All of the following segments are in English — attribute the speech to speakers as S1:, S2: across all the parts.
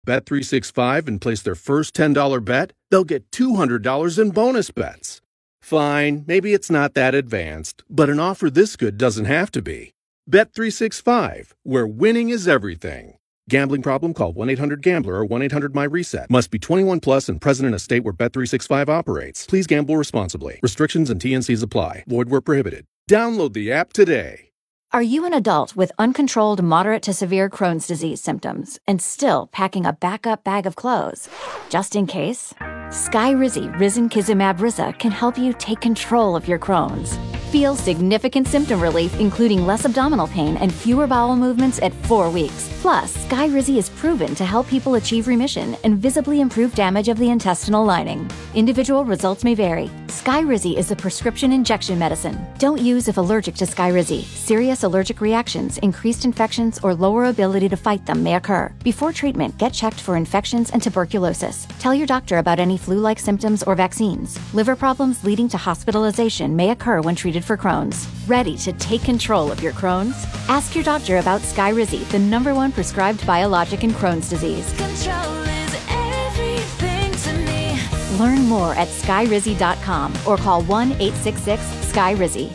S1: Bet365 and place their first $10 bet, they'll get $200 in bonus bets. Fine, maybe it's not that advanced, but an offer this good doesn't have to be. Bet365, where winning is everything. Gambling problem? Call 1-800-GAMBLER or 1-800-MY-RESET. Must be 21 plus and present in a state where Bet365 operates. Please gamble responsibly. Restrictions and TNCs apply. Void where prohibited. Download the app today.
S2: Are you an adult with uncontrolled moderate to severe Crohn's disease symptoms and still packing a backup bag of clothes? Just in case? Skyrizi Risankizumab Riza can help you take control of your Crohn's. Feel significant symptom relief, including less abdominal pain and fewer bowel movements at 4 weeks. Plus, Skyrizi is proven to help people achieve remission and visibly improve damage of the intestinal lining. Individual results may vary. Skyrizi is a prescription injection medicine. Don't use if allergic to Skyrizi. Serious allergic reactions, increased infections, or lower ability to fight them may occur. Before treatment, get checked for infections and tuberculosis. Tell your doctor about any flu-like symptoms or vaccines. Liver problems leading to hospitalization may occur when treated for Crohn's. Ready to take control of your Crohn's? Ask your doctor about Skyrizi, the #1 prescribed biologic in Crohn's disease.
S3: Control is everything to me.
S2: Learn more at skyrizi.com or call 1-866-SKYRIZI.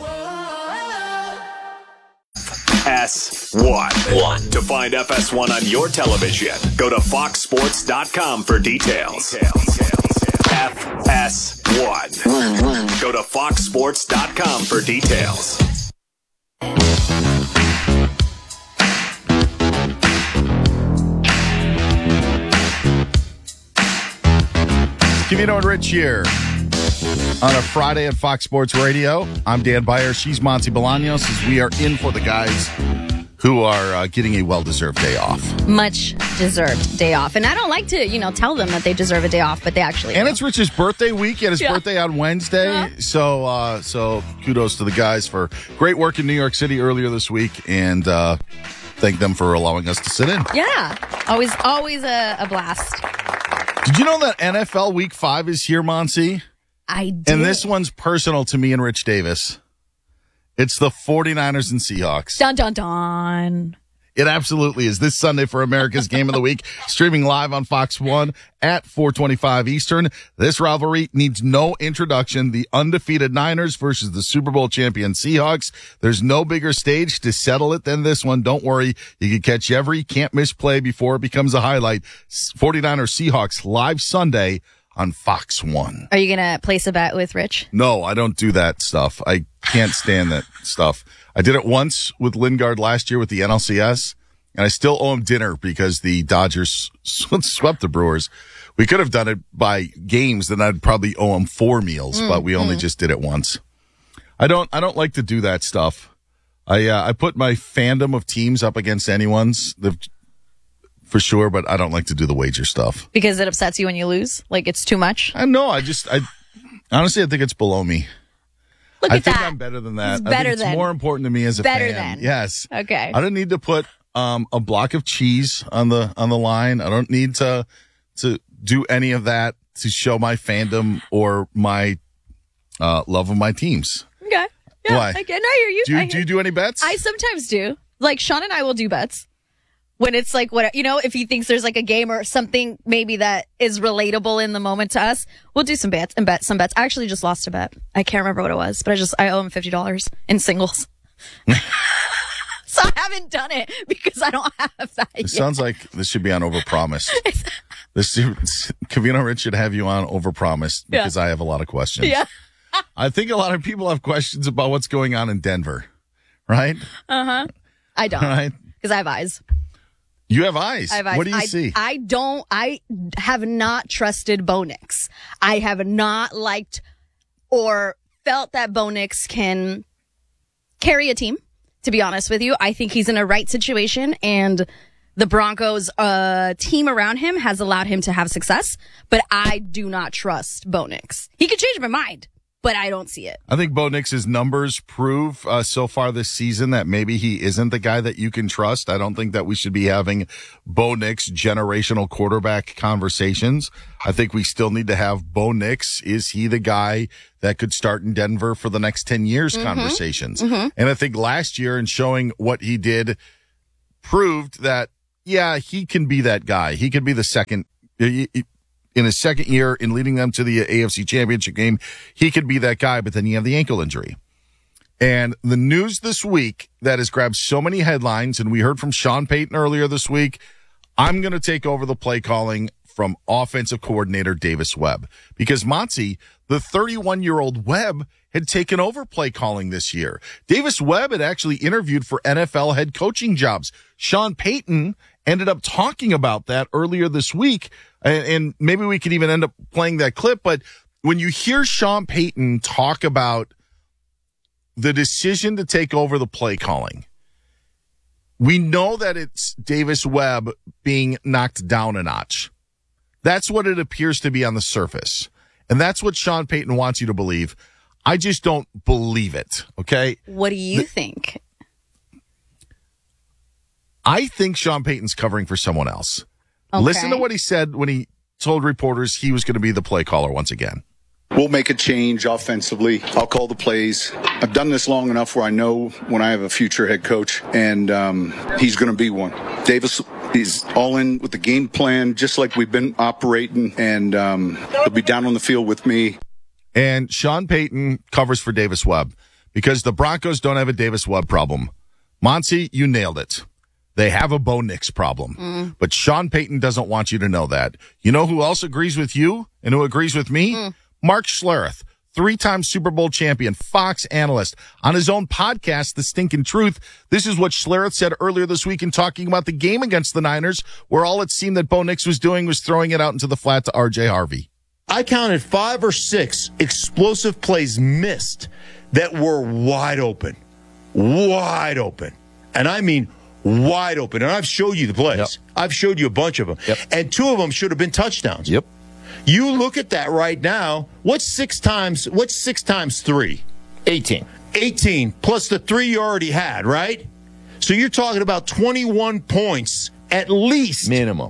S4: FS1. To find FS1 on your television, go to foxsports.com for details. FS1. Go to foxsports.com for details.
S5: Covino and Rich here on a Friday at Fox Sports Radio. I'm Dan Beyer. She's Monty Bolaños, as we are in for the guys who are getting a well-deserved day off.
S6: Much deserved day off. And I don't like to, tell them that they deserve a day off, but they actually do.
S5: It's Rich's birthday week. He had his birthday on Wednesday. So kudos to the guys for great work in New York City earlier this week, and thank them for allowing us to sit in.
S6: Yeah. Always a blast.
S5: Did you know that NFL Week 5 is here, Monty?
S6: I did.
S5: And this one's personal to me and Rich Davis. It's the 49ers and Seahawks.
S6: Dun, dun, dun.
S5: It absolutely is. This Sunday for America's Game of the Week, streaming live on Fox 1 at 4:25 Eastern. This rivalry needs no introduction. The undefeated Niners versus the Super Bowl champion Seahawks. There's no bigger stage to settle it than this one. Don't worry. You can catch every can't-miss play before it becomes a highlight. 49ers Seahawks live Sunday on Fox 1.
S6: Are you going to place a bet with Rich?
S5: No, I don't do that stuff. I can't stand that stuff. I did it once with Lingard last year with the NLCS, and I still owe him dinner because the Dodgers swept the Brewers. We could have done it by games, then I'd probably owe him 4 meals, but we only just did it once. I don't like to do that stuff. I put my fandom of teams up against anyone's for sure, but I don't like to do the wager stuff.
S6: Because it upsets you when you lose? Like it's too much?
S5: No, I honestly, I think it's below me.
S6: Look at that.
S5: I think I'm better than that.
S6: It's better
S5: I think it's more important to me as a
S6: better
S5: fan.
S6: than.
S5: Yes.
S6: Okay.
S5: I don't need to put a block of cheese on the line. I don't need to do any of that to show my fandom or my love of my teams.
S6: Okay. Yeah.
S5: Why?
S6: I hear you.
S5: Do you do any bets?
S6: I sometimes do. Like Sean and I will do bets. When it's like, if he thinks there's like a game or something maybe that is relatable in the moment to us, we'll do some bets and bet some bets. I actually just lost a bet. I can't remember what it was, but I owe him $50 in singles. So I haven't done it because I don't have that yet.
S5: It sounds like this should be on Overpromised. Covino Rich should have you on Overpromised because I have a lot of questions.
S6: Yeah.
S5: I think a lot of people have questions about what's going on in Denver, right?
S6: Uh-huh. I don't.
S5: Right?
S6: Because I have eyes.
S5: You have eyes.
S6: I have eyes.
S5: What do you see?
S6: I have not trusted Bo Nix. I have not liked or felt that Bo Nix can carry a team, to be honest with you. I think he's in a right situation, and the Broncos team around him has allowed him to have success, but I do not trust Bo Nix. He could change my mind, but I don't see it.
S5: I think Bo Nix's numbers prove so far this season that maybe he isn't the guy that you can trust. I don't think that we should be having Bo Nix generational quarterback conversations. I think we still need to have Bo Nix. Is he the guy that could start in Denver for the next 10 years conversations? And I think last year, in showing what he did, proved that, yeah, he can be that guy. He could be the second, in his second year in leading them to the AFC Championship game. He could be that guy, but then you have the ankle injury. And the news this week that has grabbed so many headlines, and we heard from Sean Payton earlier this week, I'm going to take over the play calling from offensive coordinator Davis Webb. Because Monty, the 31-year-old Webb, had taken over play calling this year. Davis Webb had actually interviewed for NFL head coaching jobs. Sean Payton ended up talking about that earlier this week, and maybe we could even end up playing that clip. But when you hear Sean Payton talk about the decision to take over the play calling, we know that it's Davis Webb being knocked down a notch. That's what it appears to be on the surface. And that's what Sean Payton wants you to believe. I just don't believe it, okay?
S6: What do you think?
S5: I think Sean Payton's covering for someone else.
S6: Okay.
S5: Listen to what he said when he told reporters he was going to be the play caller once again.
S7: We'll make a change offensively. I'll call the plays. I've done this long enough where I know when I have a future head coach, and he's going to be one. Davis is all in with the game plan, just like we've been operating, and he'll be down on the field with me.
S5: And Sean Payton covers for Davis Webb because the Broncos don't have a Davis Webb problem. Monty, you nailed it. They have a Bo Nix problem. But Sean Payton doesn't want you to know that. You know who else agrees with you and who agrees with me? Mark Schlereth, 3-time Super Bowl champion, Fox analyst. On his own podcast, The Stinkin' Truth, this is what Schlereth said earlier this week in talking about the game against the Niners, where all it seemed that Bo Nix was doing was throwing it out into the flat to R.J. Harvey.
S8: I counted 5 or 6 explosive plays missed that were wide open. Wide open. And I mean wide open. And I've showed you the plays.
S5: Yep.
S8: I've showed you a bunch of them.
S5: Yep.
S8: And 2 of them should have been touchdowns.
S5: Yep.
S8: You look at that right now. What's 6 times 3?
S9: 18.
S8: 18 plus the 3 you already had, right? So you're talking about 21 points at least.
S9: Minimum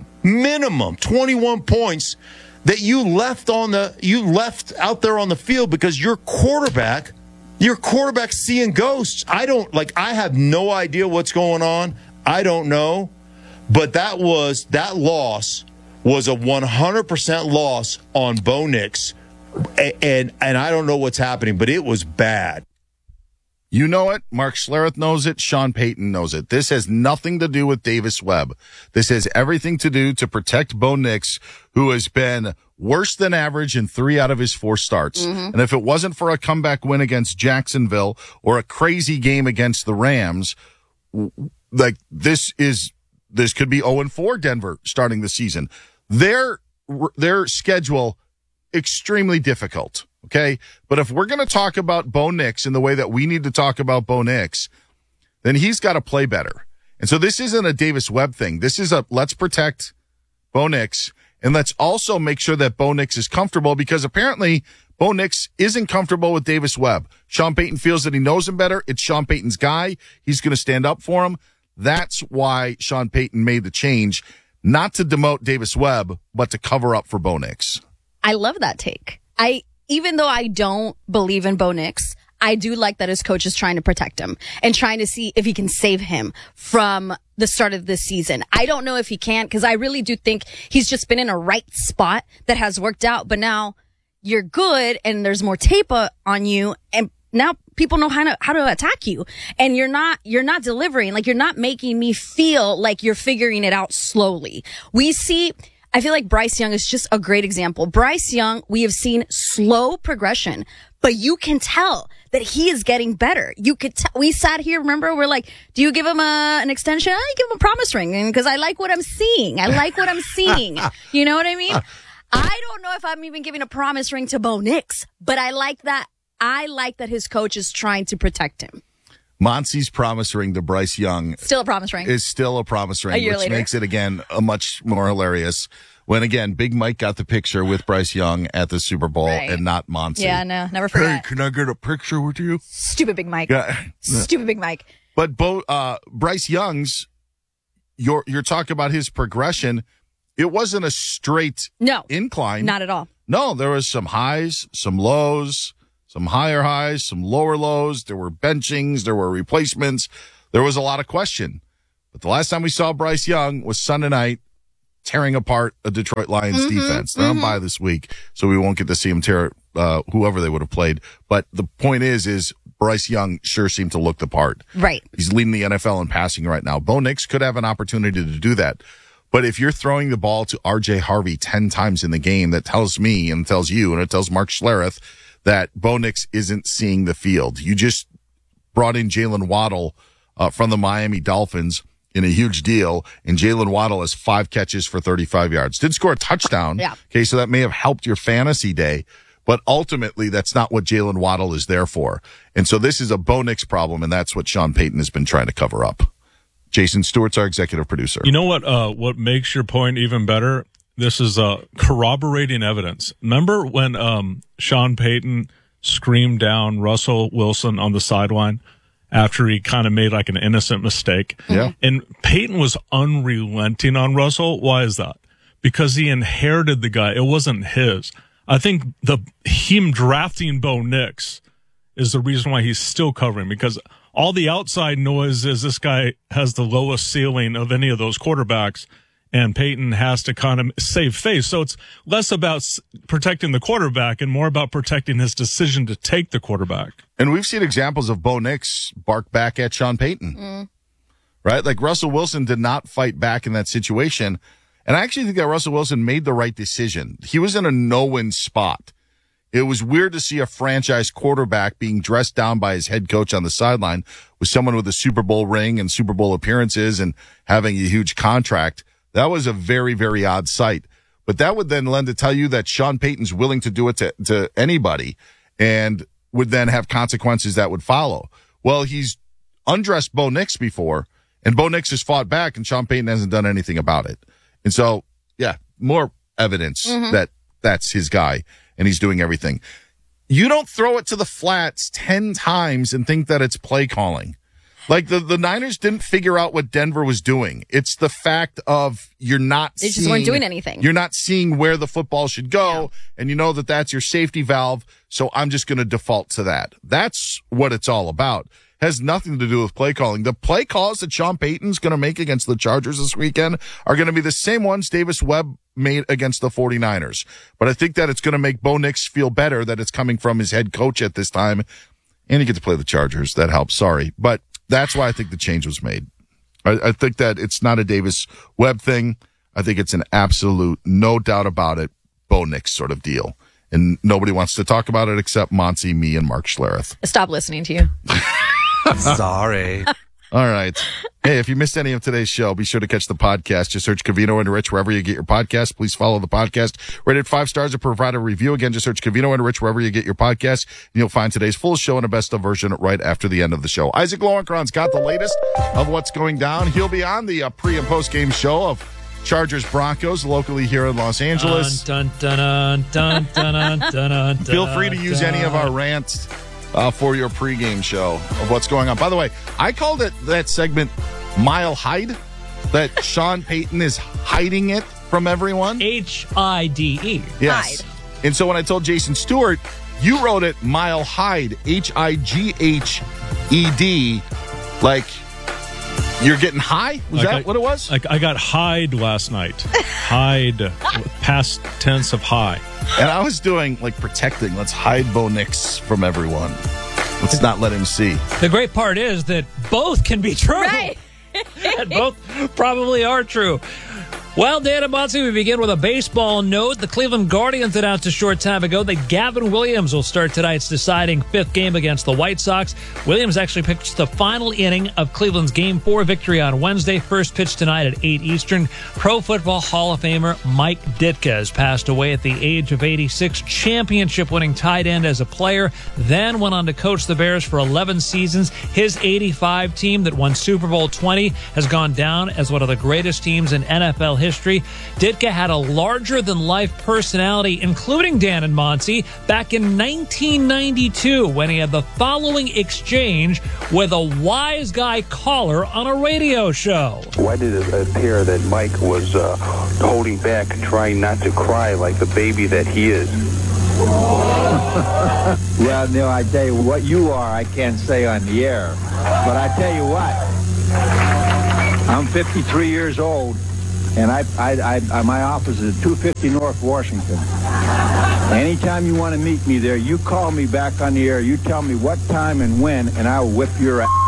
S8: 21 points that you left out there on the field because your quarterback's seeing ghosts. I have no idea what's going on. I don't know. But that loss was a 100% loss on Bo Nix. And I don't know what's happening, but it was bad.
S5: You know it. Mark Schlereth knows it. Sean Payton knows it. This has nothing to do with Davis Webb. This has everything to do to protect Bo Nix, who has been worse than average in 3 out of his 4 starts. And if it wasn't for a comeback win against Jacksonville or a crazy game against the Rams, like this could be 0-4 Denver starting the season. Their schedule extremely difficult. Okay. But if we're going to talk about Bo Nix in the way that we need to talk about Bo Nix, then he's got to play better. And so this isn't a Davis Webb thing. This is let's protect Bo Nix, and let's also make sure that Bo Nix is comfortable, because apparently Bo Nix isn't comfortable with Davis Webb. Sean Payton feels that he knows him better. It's Sean Payton's guy. He's going to stand up for him. That's why Sean Payton made the change, not to demote Davis Webb, but to cover up for Bo Nix.
S6: I love that take. Even though I don't believe in Bo Nix, I do like that his coach is trying to protect him and trying to see if he can save him from the start of this season. I don't know if he can, because I really do think he's just been in a right spot that has worked out. But now you're good and there's more tape on you, and now people know how to attack you, and you're not delivering. Like, you're not making me feel like you're figuring it out slowly. I feel like Bryce Young is just a great example. Bryce Young, we have seen slow progression, but you can tell that he is getting better. You could we sat here, remember, we're like, do you give him an extension? I give him a promise ring, because I like what I'm seeing. You know what I mean? I don't know if I'm even giving a promise ring to Bo Nix, but I like that his coach is trying to protect him.
S5: Monty's promise ring to Bryce Young
S6: Still a promise ring.
S5: is still a promise ring,
S6: A year
S5: which
S6: later.
S5: makes it, again, a much more hilarious when, again, Big Mike got the picture with Bryce Young at the Super Bowl
S6: Right.
S5: and not Monty.
S6: Yeah, no, never forget.
S5: Hey, can I get a picture with you?
S6: Stupid Big Mike.
S5: Yeah.
S6: Stupid Big Mike.
S5: But Bryce Young's, you're talking about his progression. It wasn't a straight incline.
S6: Not at all.
S5: No, there was some highs, some lows, some higher highs, some lower lows. There were benchings. There were replacements. There was a lot of question. But the last time we saw Bryce Young was Sunday night tearing apart a Detroit Lions defense. They're on bye this week, so we won't get to see him tear whoever they would have played. But the point is Bryce Young sure seemed to look the part.
S6: Right.
S5: He's leading the NFL in passing right now. Bo Nix could have an opportunity to do that. But if you're throwing the ball to R.J. Harvey 10 times in the game, that tells me and tells you and it tells Mark Schlereth that Bo Nix isn't seeing the field. You just brought in Jalen Waddle from the Miami Dolphins in a huge deal, and Jalen Waddle has 5 catches for 35 yards. Did score a touchdown.
S6: Yeah.
S5: Okay, so that may have helped your fantasy day, but ultimately that's not what Jalen Waddle is there for. And so this is a Bo Nix problem, and that's what Sean Payton has been trying to cover up. Jason Stewart's our executive producer.
S9: You know what makes your point even better? This is corroborating evidence. Remember when Sean Payton screamed down Russell Wilson on the sideline after he kind of made like an innocent mistake?
S5: Yeah.
S9: And Payton was unrelenting on Russell. Why is that? Because he inherited the guy. It wasn't his. I think him drafting Bo Nix is the reason why he's still covering, because all the outside noise is this guy has the lowest ceiling of any of those quarterbacks, and Payton has to kind of save face. So it's less about protecting the quarterback and more about protecting his decision to take the quarterback.
S5: And we've seen examples of Bo Nix bark back at Sean Payton, right? Like Russell Wilson did not fight back in that situation. And I actually think that Russell Wilson made the right decision. He was in a no-win spot. It was weird to see a franchise quarterback being dressed down by his head coach on the sideline with someone with a Super Bowl ring and Super Bowl appearances and having a huge contract. That was a very, very odd sight. But that would then lend to tell you that Sean Payton's willing to do it to anybody and would then have consequences that would follow. Well, he's undressed Bo Nix before, and Bo Nix has fought back, and Sean Payton hasn't done anything about it. And so, yeah, more evidence that that's his guy, and he's doing everything. You don't throw it to the flats 10 times and think that it's play calling. Like the Niners didn't figure out what Denver was doing. It's the fact of you're not
S6: They just weren't doing anything.
S5: You're not seeing where the football should go, and you know that that's your safety valve, so I'm just going to default to that. That's what it's all about. Has nothing to do with play calling. The play calls that Sean Payton's going to make against the Chargers this weekend are going to be the same ones Davis Webb made against the 49ers. But I think that it's going to make Bo Nix feel better that it's coming from his head coach at this time. And you get to play the Chargers. That helps. Sorry. But that's why I think the change was made. I think that it's not a Davis Webb thing. I think it's an absolute, no doubt about it, Bo Nix sort of deal. And nobody wants to talk about it except Monty, me, and Mark Schlereth.
S6: Stop listening to you.
S10: Sorry.
S5: All right. Hey, if you missed any of today's show, be sure to catch the podcast. Just search Covino and Rich wherever you get your podcast. Please follow the podcast. Rated 5 stars or provide a review. Again, just search Covino and Rich wherever you get your podcast. And you'll find today's full show and a best of version right after the end of the show. Isaac Lowenkron's got the latest of what's going down. He'll be on the pre- and post-game show of Chargers Broncos locally here in Los Angeles.
S11: Dun, dun, dun, dun, dun, dun, dun, dun,
S5: Feel free to use any of our rants for your pregame show of what's going on. By the way, I called it that segment Mile Hide, that Sean Payton is hiding it from everyone.
S11: H-I-D-E.
S5: Yes.
S6: Hide.
S5: And so when I told Jason Stewart, you wrote it Mile Hide, H-I-G-H-E-D, like you're getting high? Was that what it was?
S9: I got hide last night. Hide, past tense of high.
S5: And I was doing like protecting. Let's hide Bo Nix from everyone. Let's not let him see.
S11: The great part is that both can be true.
S6: Right.
S11: And both probably are true. Well, Dan and Monty, we begin with a baseball note. The Cleveland Guardians announced a short time ago that Gavin Williams will start tonight's deciding 5th game against the White Sox. Williams actually pitched the final inning of Cleveland's Game 4 victory on Wednesday. First pitch tonight at 8 Eastern. Pro Football Hall of Famer Mike Ditka has passed away at the age of 86. Championship-winning tight end as a player. Then went on to coach the Bears for 11 seasons. His 85 team that won Super Bowl 20 has gone down as one of the greatest teams in NFL history. Ditka had a larger-than-life personality, including Dan and Monty, back in 1992 when he had the following exchange with a wise guy caller on a radio show.
S12: Why did it appear that Mike was holding back, trying not to cry like the baby that he is?
S13: Well, Neil, I tell you, what you are, I can't say on the air. But I tell you what, I'm 53 years old, and my office is at 250 North Washington. Anytime you want to meet me there, you call me back on the air. You tell me what time and when, and I'll whip your ass.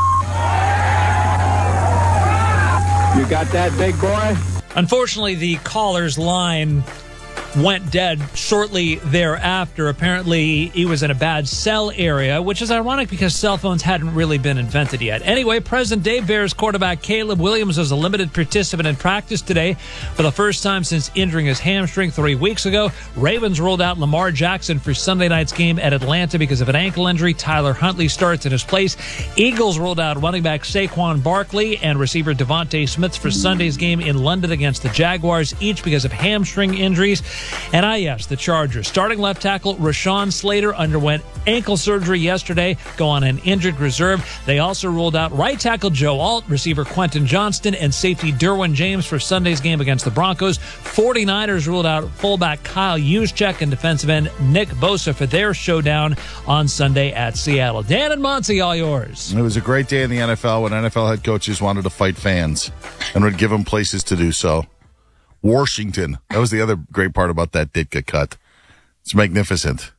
S13: You got that, big boy?
S11: Unfortunately, the caller's line went dead shortly thereafter. Apparently, he was in a bad cell area, which is ironic because cell phones hadn't really been invented yet. Anyway, present-day Bears quarterback Caleb Williams was a limited participant in practice today for the first time since injuring his hamstring 3 weeks ago. Ravens ruled out Lamar Jackson for Sunday night's game at Atlanta because of an ankle injury. Tyler Huntley starts in his place. Eagles ruled out running back Saquon Barkley and receiver Devontae Smith for Sunday's game in London against the Jaguars, each because of hamstring injuries. And the Chargers. Starting left tackle Rashawn Slater underwent ankle surgery yesterday, go on an injured reserve. They also ruled out right tackle Joe Alt, receiver Quentin Johnston, and safety Derwin James for Sunday's game against the Broncos. 49ers ruled out fullback Kyle Juszczyk and defensive end Nick Bosa for their showdown on Sunday at Seattle. Dan and Monty, all yours.
S5: It was a great day in the NFL when NFL head coaches wanted to fight fans and would give them places to do so. Washington. That was the other great part about that Ditka cut. It's magnificent.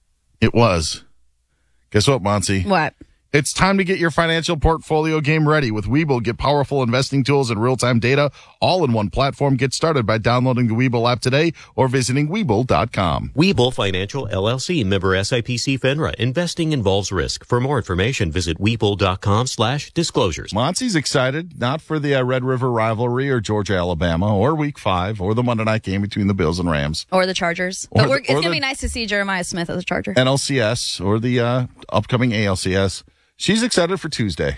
S5: It was. Guess what, Monty?
S6: What?
S5: It's time to get your financial portfolio game ready. With Webull, get powerful investing tools and real-time data all in one platform. Get started by downloading the Webull app today or visiting Webull.com.
S14: Webull Financial, LLC, member SIPC FINRA. Investing involves risk. For more information, visit Webull.com/disclosures.
S5: Monty's excited, not for the Red River rivalry or Georgia, Alabama, or Week 5, or the Monday night game between the Bills and Rams.
S6: Or the Chargers. But it's going to be nice to see Jeremiah Smith as a Charger.
S5: NLCS or the upcoming ALCS. She's excited for Tuesday.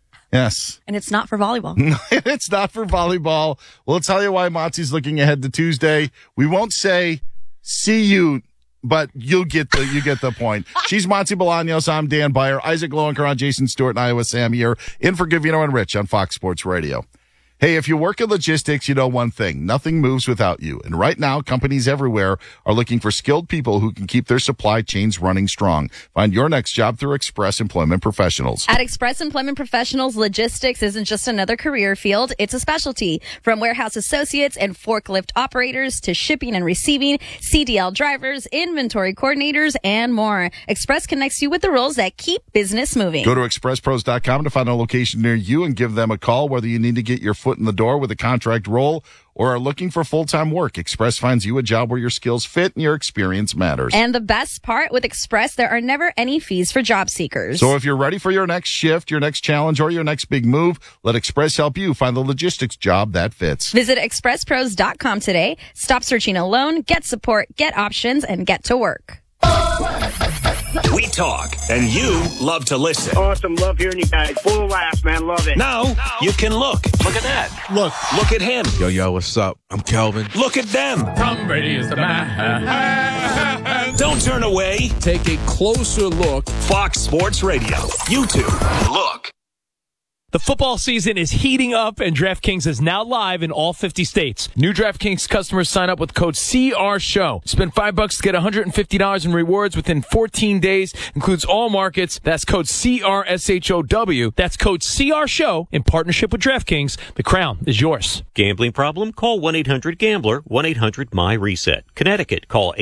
S5: Yes.
S6: And it's not for volleyball.
S5: It's not for volleyball. We'll tell you why Monty's looking ahead to Tuesday. We won't say see you, but you get the point. She's Monty Bolaños. I'm Dan Beyer. Isaac Lowenker on Jason Stewart and Iowa Sam here. In for Gavino and Rich on Fox Sports Radio. Hey, if you work in logistics, you know one thing. Nothing moves without you. And right now, companies everywhere are looking for skilled people who can keep their supply chains running strong. Find your next job through Express Employment Professionals.
S6: At Express Employment Professionals, logistics isn't just another career field. It's a specialty. From warehouse associates and forklift operators to shipping and receiving, CDL drivers, inventory coordinators, and more. Express connects you with the roles that keep business moving.
S5: Go to expresspros.com to find a location near you and give them a call, whether you need to get your foot in the door with a contract role or are looking for full-time work. Express finds you a job where your skills fit and your experience matters.
S6: And the best part with Express, there are never any fees for job seekers.
S5: So if you're ready for your next shift, your next challenge, or your next big move, let Express help you find the logistics job that fits.
S6: Visit expresspros.com today. Stop searching alone, get support, get options, and get to work.
S4: We talk, and you love to listen.
S15: Awesome. Love hearing you guys. Full of laughs, man. Love it.
S4: Now, you can look. Look at that. Look at him.
S10: Yo, what's up? I'm Kelvin.
S4: Look at them.
S16: Tom Brady is the man.
S4: Don't turn away.
S10: Take a closer look.
S4: Fox Sports Radio. YouTube. Look.
S17: The football season is heating up, and DraftKings is now live in all 50 states. New DraftKings customers sign up with code CRSHOW. Spend $5 to get $150 in rewards within 14 days. Includes all markets. That's code CRSHOW. That's code CRSHOW in partnership with DraftKings. The crown is yours.
S14: Gambling problem? Call 1-800-GAMBLER, 1-800-MY-RESET. Connecticut, call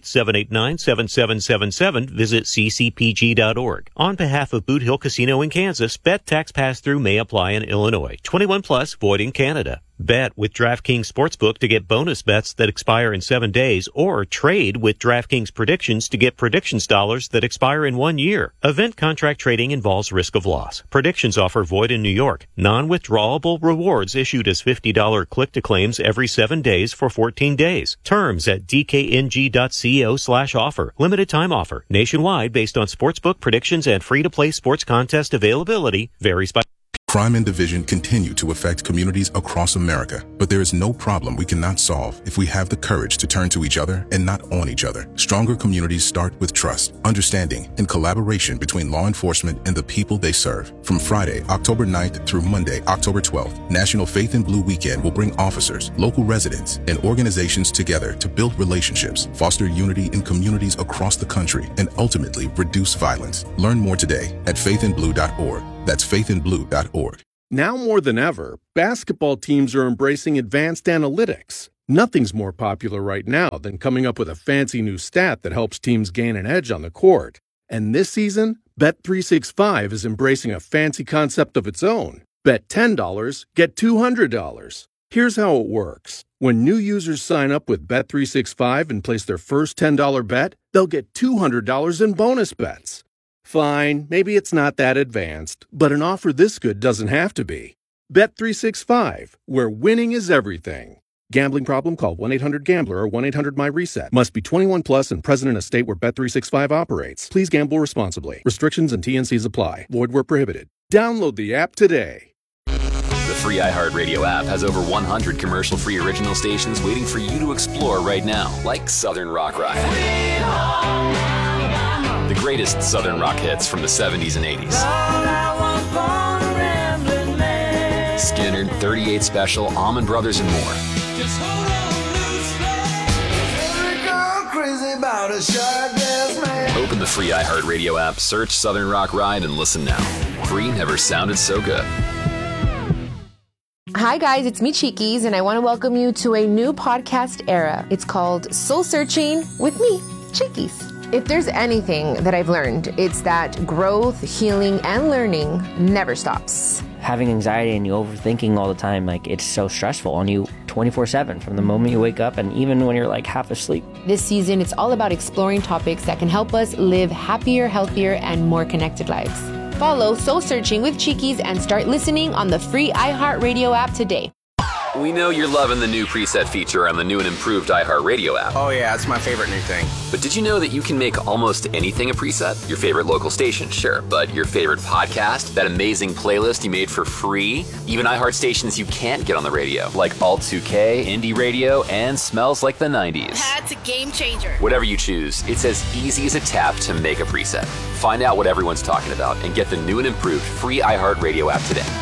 S14: 888-789-7777. Visit ccpg.org. On behalf of Boot Hill Casino in Kansas, bet tax pass-through may apply in Illinois. 21 plus, void in Canada. Bet with DraftKings Sportsbook to get bonus bets that expire in 7 days, or trade with DraftKings Predictions to get predictions dollars that expire in 1 year. Event contract trading involves risk of loss. Predictions offer void in New York. Non-withdrawable rewards issued as $50 click-to-claims every 7 days for 14 days. Terms at dkng.co/offer. Limited time offer. Nationwide based on sportsbook predictions and free-to-play sports contest availability. Varies by...
S18: Crime and division continue to affect communities across America, but there is no problem we cannot solve if we have the courage to turn to each other and not on each other. Stronger communities start with trust, understanding, and collaboration between law enforcement and the people they serve. From Friday, October 9th through Monday, October 12th, National Faith in Blue Weekend will bring officers, local residents, and organizations together to build relationships, foster unity in communities across the country, and ultimately reduce violence. Learn more today at faithinblue.org. That's faithinblue.org.
S1: Now more than ever, basketball teams are embracing advanced analytics. Nothing's more popular right now than coming up with a fancy new stat that helps teams gain an edge on the court. And this season, Bet365 is embracing a fancy concept of its own. Bet $10, get $200. Here's how it works. When new users sign up with Bet365 and place their first $10 bet, they'll get $200 in bonus bets. Fine, maybe it's not that advanced, but an offer this good doesn't have to be. Bet365, where winning is everything. Gambling problem? Call 1-800-GAMBLER or 1-800-MY-RESET. Must be 21 plus and present in a state where Bet365 operates. Please gamble responsibly. Restrictions and TNCs apply. Void where prohibited. Download the app today.
S19: The free iHeartRadio app has over 100 commercial-free original stations waiting for you to explore right now, like Southern Rock Ride. The greatest Southern rock hits from the 70s and 80s. Skinner, 38 Special, Allman Brothers, and more. Open the free iHeartRadio app, search Southern Rock Ride, and listen now. Free never sounded so good.
S20: Hi guys, it's me Cheekies, and I want to welcome you to a new podcast era. It's called Soul Searching with me, Cheekies. If there's anything that I've learned, it's that growth, healing, and learning never stops.
S21: Having anxiety and you overthinking all the time, like it's so stressful on you 24/7 from the moment you wake up and even when you're like half asleep.
S20: This season, it's all about exploring topics that can help us live happier, healthier, and more connected lives. Follow Soul Searching with Cheekies and start listening on the free iHeartRadio app today.
S19: We know you're loving the new preset feature on the new and improved iHeartRadio app.
S22: Oh yeah, it's my favorite new thing.
S19: But did you know that you can make almost anything a preset? Your favorite local station, sure, but your favorite podcast, that amazing playlist you made for free, even iHeart stations you can't get on the radio, like Alt 2K, Indie Radio, and Smells Like the 90s.
S23: That's a game changer.
S19: Whatever you choose, it's as easy as a tap to make a preset. Find out what everyone's talking about and get the new and improved free iHeartRadio app today.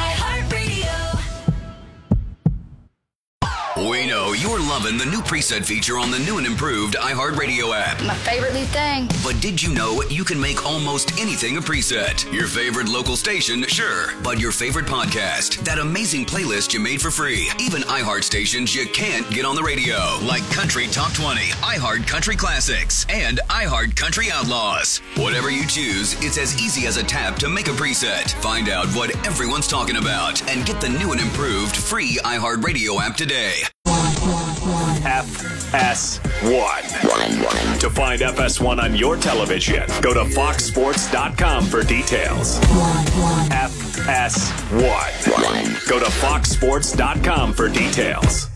S24: We know you're loving the new preset feature on the new and improved iHeartRadio app.
S23: My favorite new thing.
S24: But did you know you can make almost anything a preset? Your favorite local station, sure. But your favorite podcast, that amazing playlist you made for free. Even iHeart stations you can't get on the radio, like Country Top 20, iHeart Country Classics, and iHeart Country Outlaws. Whatever you choose, it's as easy as a tap to make a preset. Find out what everyone's talking about and get the new and improved free iHeartRadio app today.
S4: FS1. To find FS1 on your television, go to foxsports.com for details. FS1. Go to foxsports.com for details.